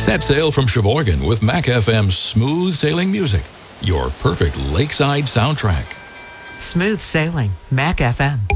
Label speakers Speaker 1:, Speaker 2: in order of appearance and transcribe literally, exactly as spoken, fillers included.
Speaker 1: Set sail from Sheboygan with Mac F M's smooth sailing music, your perfect lakeside soundtrack.
Speaker 2: Smooth sailing, Mac F M.